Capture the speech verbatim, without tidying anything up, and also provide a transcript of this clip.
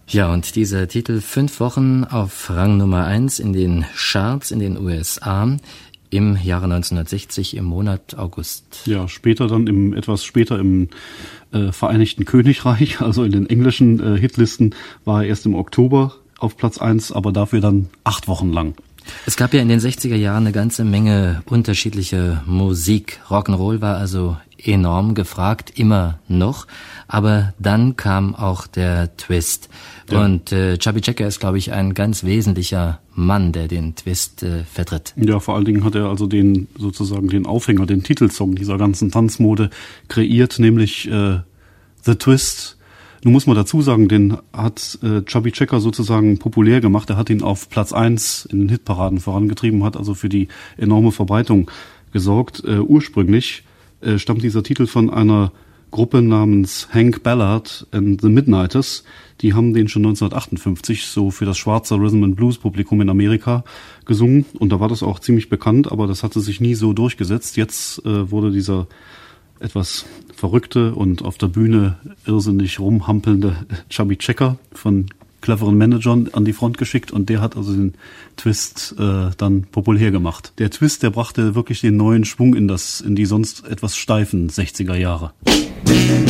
Ja, und dieser Titel fünf Wochen auf Rang Nummer eins in den Charts in den U S A im Jahre neunzehnhundertsechzig im Monat August. Ja, später dann im etwas später im äh, Vereinigten Königreich, also in den englischen äh, Hitlisten, war er erst im Oktober auf Platz eins, aber dafür dann acht Wochen lang. Es gab ja in den sechziger Jahren eine ganze Menge unterschiedliche Musik. Rock'n'Roll war also enorm gefragt, immer noch. Aber dann kam auch der Twist. Ja. Und äh, Chubby Checker ist, glaube ich, ein ganz wesentlicher Mann, der den Twist äh, vertritt. Ja, vor allen Dingen hat er also den sozusagen den Aufhänger, den Titelsong dieser ganzen Tanzmode kreiert, nämlich äh, The Twist. Nun muss man dazu sagen, den hat äh, Chubby Checker sozusagen populär gemacht. Er hat ihn auf Platz eins in den Hitparaden vorangetrieben, hat also für die enorme Verbreitung gesorgt. Äh, ursprünglich äh, stammt dieser Titel von einer Gruppe namens Hank Ballard and the Midnighters. Die haben den schon neunzehnhundertachtundfünfzig so für das schwarze Rhythm and Blues Publikum in Amerika gesungen. Und da war das auch ziemlich bekannt, aber das hatte sich nie so durchgesetzt. Jetzt äh, wurde dieser etwas verrückte und auf der Bühne irrsinnig rumhampelnde Chubby Checker von cleveren Managern an die Front geschickt und der hat also den Twist äh, dann populär gemacht. Der Twist, der brachte wirklich den neuen Schwung in das in die sonst etwas steifen sechziger Jahre.